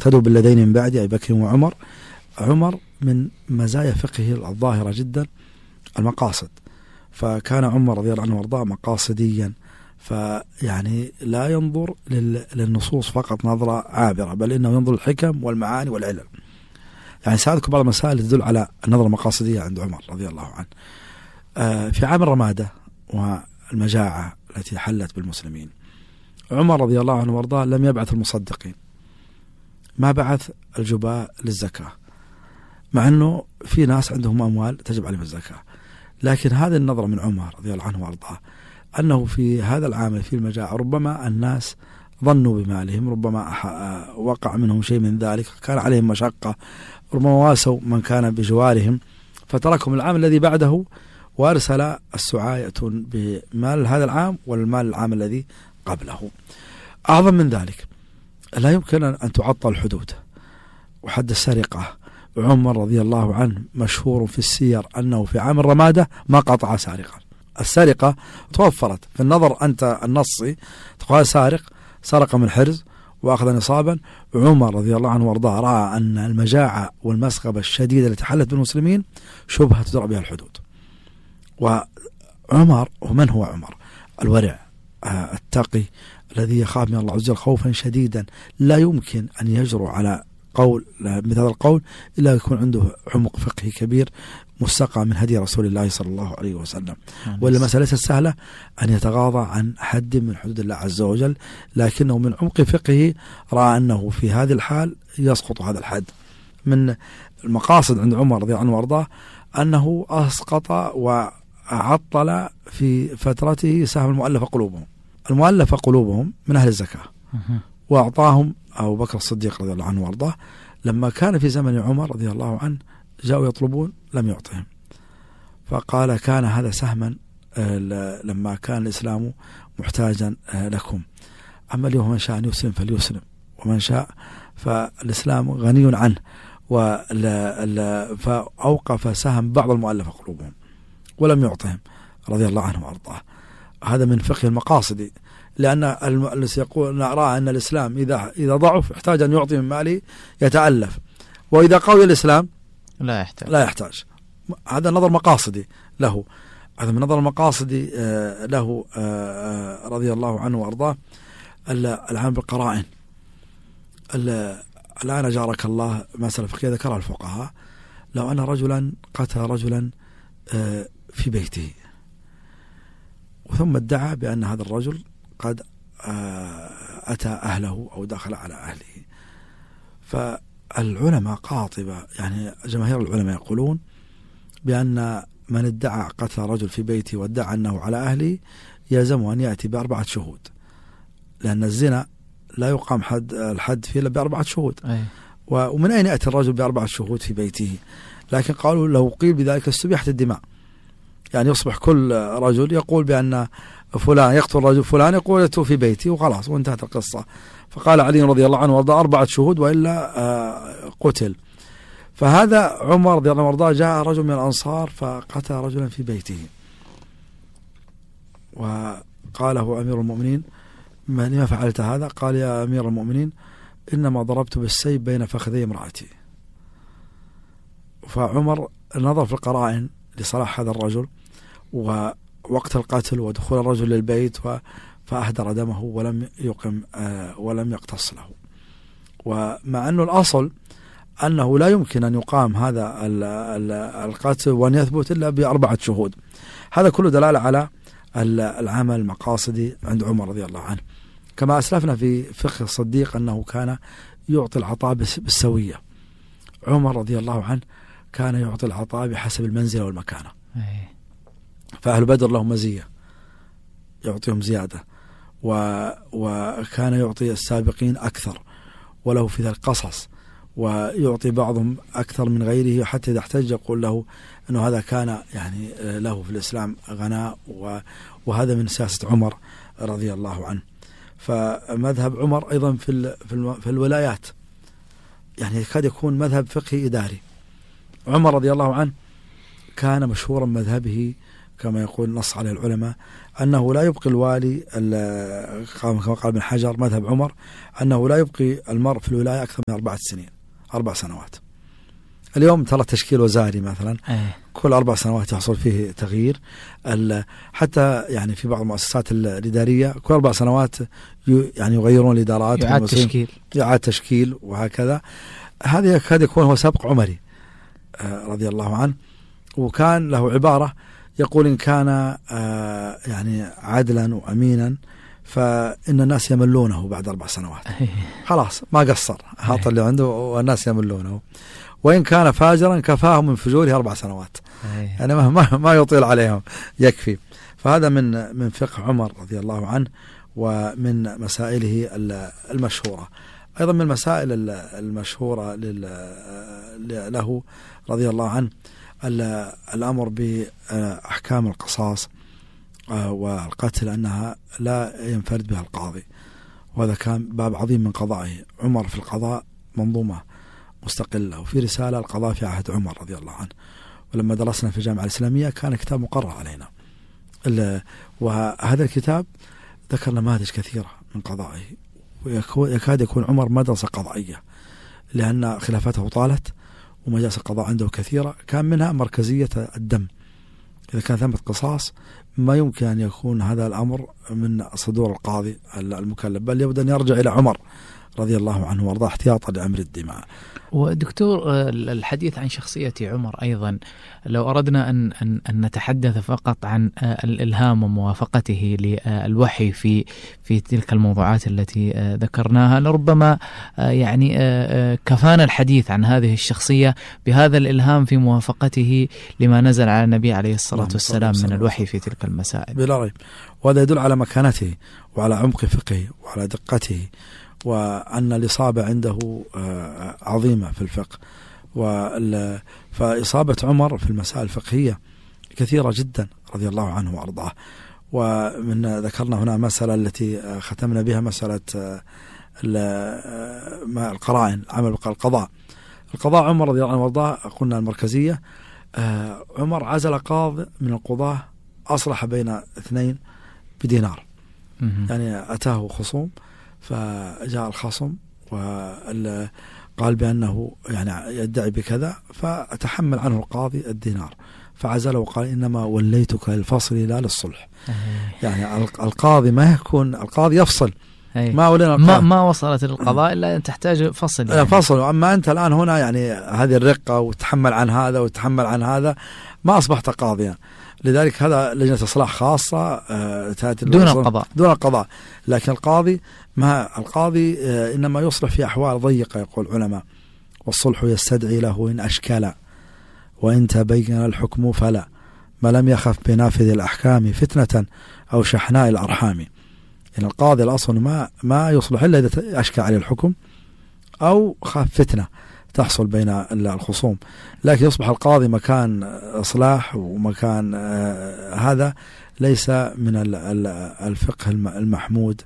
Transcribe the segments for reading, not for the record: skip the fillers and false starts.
واقتدوا بالذين من بعد أبي بكر وعمر. عمر من مزايا فقهه الظاهرة جدا المقاصد، فكان عمر رضي الله عنه وارضاه مقاصديا، فيعني لا ينظر للنصوص فقط نظرة عابرة، بل إنه ينظر للحكم والمعاني والعلل. يعني سأذكر بعض المسائل تدل على النظرة المقاصدية عند عمر رضي الله عنه. في عام الرمادة والمجاعة التي حلت بالمسلمين، عمر رضي الله عنه وارضاه لم يبعث المصدقين، ما بعث الجباء للزكاة، مع أنه في ناس عندهم أموال تجب عليهم الزكاة. لكن هذه النظرة من عمر رضي الله عنه وارضاه أنه في هذا العام في المجاعة ربما الناس ظنوا بمالهم، ربما وقع منهم شيء من ذلك، كان عليهم مشقة، ربما واسوا من كان بجوارهم فتركهم العام الذي بعده وأرسل السعاة يأتون بمال هذا العام والمال العام الذي قبله. أعظم من ذلك، لا يمكن أن تعطل الحدود وحد السرقة. عمر رضي الله عنه مشهور في السير أنه في عام الرمادة ما قطع سارقا. السرقة توفرت في النظر أنت النصي، تقال سرق من حرز وأخذ نصابا. عمر رضي الله عنه وارضاه رأى أن المجاعة والمسغبة الشديدة التي حلت بالمسلمين شبهة تدرى بها الحدود. وعمر، ومن هو عمر؟ الورع التقي الذي يخاف من الله عز وجل خوفا شديدا، لا يمكن أن يجرؤ على قول مثل هذا القول إلا يكون عنده عمق فقهي كبير مستقى من هدي رسول الله صلى الله عليه وسلم. ولا مسألة ليست سهلة أن يتغاضى عن حد من حدود الله عز وجل، لكنه من عمق فقهه رأى أنه في هذه الحال يسقط هذا الحد. من المقاصد عند عمر رضي الله عنه وارضاه أنه أسقط وعطل في فترته سهم المؤلفة قلوبهم من أهل الزكاة، وأعطاهم أبو بكر الصديق رضي الله عنه وارضاه. لما كان في زمن عمر رضي الله عنه جاءوا يطلبون لم يعطهم، فقال كان هذا سهما لما كان الإسلام محتاجا لكم، أما اليوم من شاء أن يسلم فليسلم ومن شاء فالإسلام غني عنه. فأوقف سهم بعض المؤلفة قلوبهم ولم يعطهم رضي الله عنه وارضاه. هذا من فقه المقاصد، لأن يقول نرى أن الإسلام إذا ضعف يحتاج أن يعطي من ماله يتألف، وإذا قوي الإسلام لا يحتاج. هذا نظر مقاصدي له، هذا من نظر المقاصدي له رضي الله عنه وأرضاه. العام بالقرائن، الآن جارك الله مسألة فقهية ذكرها الفقهاء، لو أن رجلا قتل رجلا في بيته ثم ادعى بأن هذا الرجل قد أتى أهله أو دخل على أهله، فالعلماء قاطبة، يعني جماهير العلماء يقولون بأن من ادعى قتل رجل في بيته وادعى أنه على أهله يلزم أن يأتي ب4 شهود، لأن الزنا لا يقام الحد فيه إلا ب4 شهود. ومن أين يأتي الرجل ب4 شهود في بيته؟ لكن قالوا لو قيل بذلك استبيحت الدماء، يعني يصبح كل رجل يقول بأن فلان يقتل رجل فلان يقول يأتوا في بيتي وخلاص وانتهت القصة. فقال علي رضي الله عنه وارضاه 4 شهود وإلا قتل. فهذا عمر رضي الله عنه وارضاه جاء رجل من الأنصار فقتل رجلا في بيته، وقاله أمير المؤمنين لما فعلت هذا؟ قال يا أمير المؤمنين إنما ضربت بالسيف بين فخذي امرأتي. فعمر نظر في القرائن لصلاح هذا الرجل ووقت القتل ودخول الرجل للبيت فأهدر دمه ولم يقم ولم يقتص له. ومع أنه الأصل أنه لا يمكن أن يقام هذا القتل وأن يثبت إلا ب4 شهود. هذا كله دلالة على العمل المقاصدي عند عمر رضي الله عنه. كما أسلفنا في فقه الصديق أنه كان يعطي العطاء بالسوية. عمر رضي الله عنه كان يعطي العطاء بحسب المنزلة والمكانة. فأهل بدر لهم مزية يعطيهم زيادة، وكان يعطي السابقين أكثر وله في ذلك قصص، ويعطي بعضهم أكثر من غيره، حتى إذا احتج يقول له أنه هذا كان يعني له في الإسلام غناء، وهذا من سياسة عمر رضي الله عنه. فمذهب عمر أيضا في الولايات يعني قد يكون مذهب فقهي إداري. عمر رضي الله عنه كان مشهورا مذهبه كما يقول نص عليه العلماء أنه لا يبقي الوالي كما قال ابن حجر مذهب عمر أنه لا يبقي المرء في الولاية أكثر من 4 سنوات. اليوم ترى تشكيل وزاري مثلا كل 4 سنوات يحصل فيه تغيير، حتى يعني في بعض المؤسسات الإدارية كل 4 سنوات يعني يغيرون الإدارات، يعاد تشكيل وهكذا. هذا يكاد يكون هو سبق عمري رضي الله عنه، وكان له عبارة يقول إن كان يعني عدلا وأمينا فإن الناس يملونه بعد 4 سنوات. خلاص ما قصر، هاط اللي عنده والناس يملونه. وإن كان فاجرا كفاهم من فجوره 4 سنوات، يعني ما يطيل عليهم يكفي. فهذا من فقه عمر رضي الله عنه ومن مسائله المشهورة. أيضا من المسائل المشهورة له رضي الله عنه الأمر بأحكام القصاص والقتل أنها لا ينفرد بها القاضي، وهذا كان باب عظيم من قضائه. عمر في القضاء منظومة مستقلة، وفي رسالة القضاء في عهد عمر رضي الله عنه، ولما درسنا في الجامعة الإسلامية كان كتاب مقرر علينا. وهذا الكتاب ذكر نماذج كثيرة من قضائه، ويكاد يكون عمر مدرسة قضائية لأن خلافته طالت ومجالس القضاء عنده كثيرة، كان منها مركزية الدم. إذا كان ثمة قصاص ما يمكن أن يكون هذا الأمر من صدور القاضي المكلف، بل يبدأ أن يرجع إلى عمر رضي الله عنه وارضاه احتياطا لأمر الدماء. ودكتور الحديث عن شخصية عمر أيضا، لو أردنا أن نتحدث فقط عن الإلهام وموافقته للوحي في تلك الموضوعات التي ذكرناها، لربما يعني كفانا الحديث عن هذه الشخصية بهذا الإلهام في موافقته لما نزل على النبي عليه الصلاة والسلام من الوحي في تلك المسائل. بلا ريب، وهذا يدل على مكانته وعلى عمق فقهه وعلى دقته، وأن الإصابة عنده عظيمة في الفقه. فإصابة عمر في المسائل الفقهية كثيرة جدا رضي الله عنه وأرضاه. ومن ذكرنا هنا مسألة التي ختمنا بها، مسألة القرائن، عمل القضاء عمر رضي الله عنه وأرضاه. قلنا المركزية، عمر عزل قاضي من القضاة أصلح بين 2 بدينار، يعني أتاه خصوم فجاء الخصم وقال بأنه يعني يدعي بكذا، فتحمل عنه القاضي الدينار فعزله وقال إنما وليتك للفصل لا للصلح. يعني القاضي ما يكون القاضي يفصل، ما ولينا ما وصلت للقضاء إلا أن تحتاج فصل، يعني فصل. أما أنت الآن هنا يعني هذه الرقة وتحمل عن هذا وتحمل عن هذا، ما أصبحت قاضيا. لذلك هذا لجنة إصلاح خاصة تأتي دون القضاء. لكن القاضي إنما يصلح في أحوال ضيقة، يقول العلماء، والصلح يستدعي له إن أشكل وإن تبين الحكم فلا، ما لم يخف بنافذ الأحكام فتنة أو شحناء الأرحام. يعني القاضي الأصل ما يصلح إلا إذا أشكل عليه الحكم أو خاف فتنة تحصل بين الخصوم. لكن يصبح القاضي مكان إصلاح ومكان هذا ليس من الفقه المحمود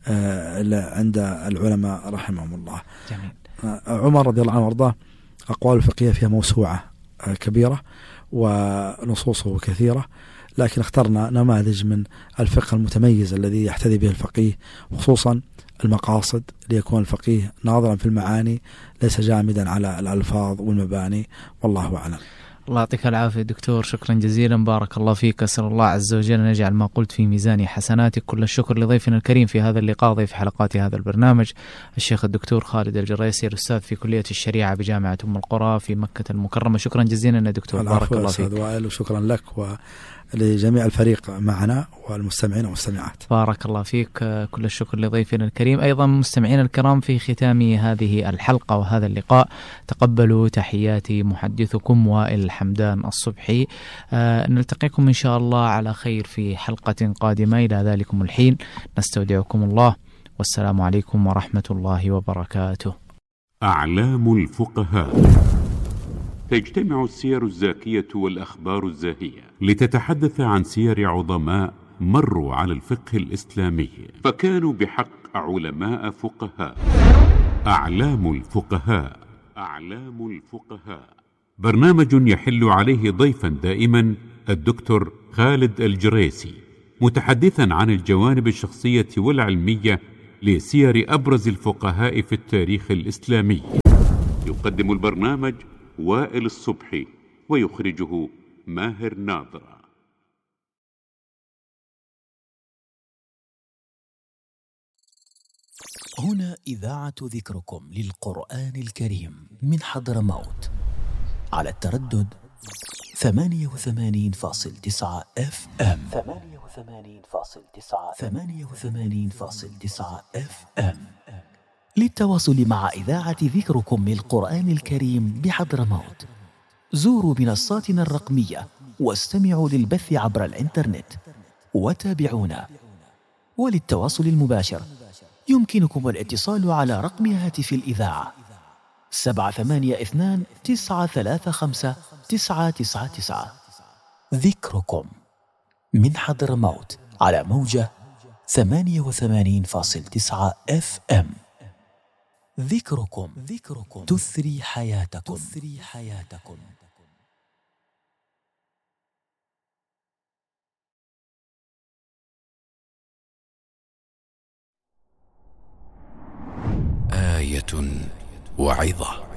عند العلماء رحمهم الله. جميل. عمر رضي الله عنه وارضاه أقوال الفقهية فيها موسوعة كبيرة ونصوصه كثيرة، لكن اخترنا نماذج من الفقه المتميز الذي يحتذي به الفقيه، خصوصا المقاصد، ليكون الفقيه ناظرا في المعاني ليس جامدا على الألفاظ والمباني. والله أعلم. الله يعطيك العافية دكتور، شكرا جزيلا، بارك الله فيك. أسأل الله عز وجل أن يجعل ما قلت في ميزان حسناتك. كل الشكر لضيفنا الكريم في هذا اللقاء، ضيف حلقات هذا البرنامج، الشيخ الدكتور خالد الجريسي، الأستاذ في كلية الشريعة بجامعة أم القرى في مكة المكرمة. شكرا جزيلا يا دكتور، بارك الله فيك. وشكرا لك ولجميع الفريق معنا والمستمعين والمستمعات. بارك الله فيك. كل الشكر لضيفنا الكريم. أيضا مستمعين الكرام، في ختام هذه الحلقة وهذا اللقاء تقبلوا تحياتي محدثكم وائل الحمدان الصبحي. نلتقيكم إن شاء الله على خير في حلقة قادمة. إلى ذلكم الحين نستودعكم الله، والسلام عليكم ورحمة الله وبركاته. أعلام الفقهاء. تجتمع السير الزاكية والأخبار الزاهية لتتحدث عن سير عظماء مروا على الفقه الإسلامي فكانوا بحق علماء فقهاء. أعلام الفقهاء. برنامج يحل عليه ضيفا دائما الدكتور خالد الجريسي، متحدثا عن الجوانب الشخصية والعلمية لسير أبرز الفقهاء في التاريخ الإسلامي. يقدم البرنامج وائل الصبحي، ويخرجه ماهر ناظر. هنا إذاعة ذكركم للقرآن الكريم من حضرموت على التردد 88.9 FM. 88.9 FM. للتواصل مع إذاعة ذكركم للقرآن الكريم بحضرموت زوروا منصاتنا الرقمية واستمعوا للبث عبر الإنترنت وتابعونا. وللتواصل المباشر يمكنكم الاتصال على رقم هاتف الإذاعة 782-935-999. ذكركم من حضرموت على موجة 88.9 FM. ذكركم تثري حياتكم. آية وعظة.